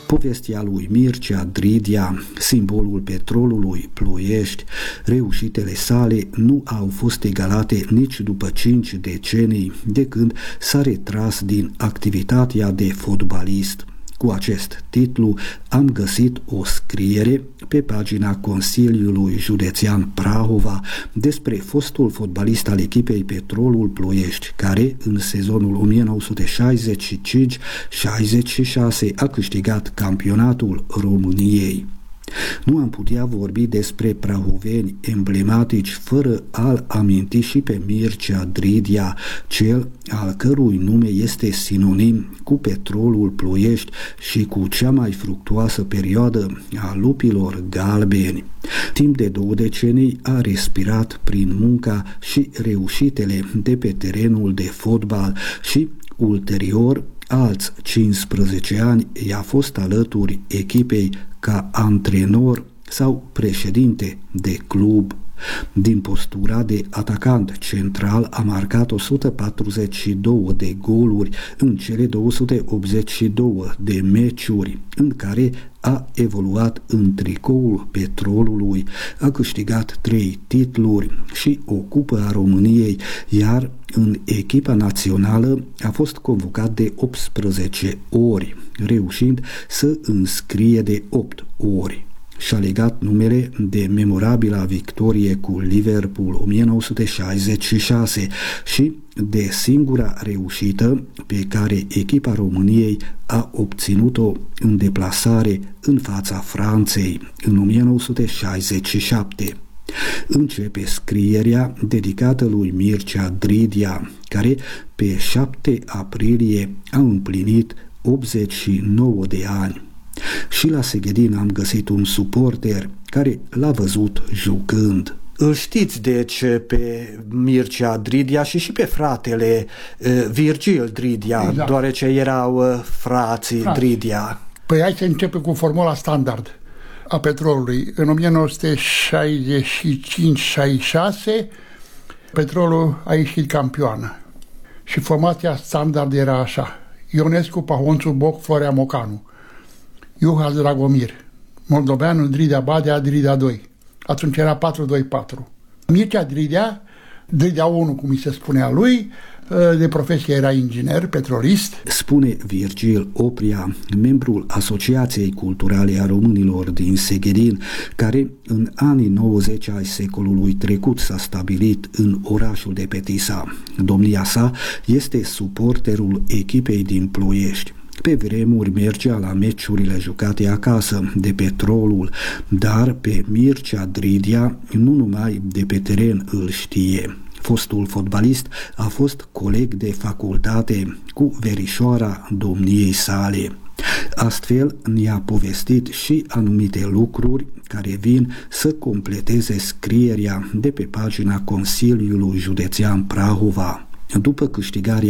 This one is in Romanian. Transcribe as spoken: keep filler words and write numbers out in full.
Povestea lui Mircea Dridia, simbolul Petrolului Ploiești, reușitele sale nu au fost egalate nici după cinci decenii de când s-a retras din activitatea de fotbalist. Cu acest titlu am găsit o scriere pe pagina Consiliului Județean Prahova despre fostul fotbalist al echipei Petrolul Ploiești, care în sezonul o mie nouă sute șaizeci și cinci șaizeci și șase a câștigat campionatul României. Nu am putea vorbi despre prahoveni emblematici fără a-l aminti și pe Mircea Dridia, cel al cărui nume este sinonim cu Petrolul Ploiești și cu cea mai fructuoasă perioadă a lupilor galbeni. Timp de două decenii a respirat prin munca și reușitele de pe terenul de fotbal și, ulterior, alți cincisprezece ani i-a fost alături echipei ca antrenor sau președinte de club. Din postura de atacant central a marcat o sută patruzeci și două de goluri în cele două sute optzeci și două de meciuri în care a evoluat în tricoul Petrolului, a câștigat trei titluri și o cupă a României, iar în echipa națională a fost convocat de optsprezece ori, reușind să înscrie de opt ori. Și-a legat numele de memorabila victorie cu Liverpool o mie nouă sute șaizeci și șase și de singura reușită pe care echipa României a obținut-o în deplasare în fața Franței în o mie nouă sute șaizeci și șapte. Începe scrierea dedicată lui Mircea Dridia, care pe șapte aprilie a împlinit optzeci și nouă de ani. Și la Seghedin am găsit un suporter care l-a văzut jucând. Îl știți deci pe Mircea Dridia și și pe fratele Virgil Dridia, exact, deoarece erau frații Frați. Dridia. Păi hai să începem cu formula standard a Petrolului. În o mie nouă sute șaizeci și cinci șaizeci și șase Petrolul a ieșit campioană și formația standard era așa: Ionescu, Pahonțu, Boc, Florea Mocanu, Juhas Dragomir, moldoveanul Dridia Badea, Dridia doi. Atunci era patru doi patru. Mircea Dridia, Dridia unu, cum îi se spunea lui, de profesie era inginer, petrolist. Spune Virgil Opria, membrul Asociației Culturale a Românilor din Seghedin, care în anii nouăzeci ai secolului trecut s-a stabilit în orașul de pe Tisa. Domnia sa este suporterul echipei din Ploiești. Pe vremuri mergea la meciurile jucate acasă de Petrolul, dar pe Mircea Dridia nu numai de pe teren îl știe. Fostul fotbalist a fost coleg de facultate cu verișoara domniei sale. Astfel ne-a povestit și anumite lucruri care vin să completeze scrierea de pe pagina Consiliului Județean Prahova. După câștigarea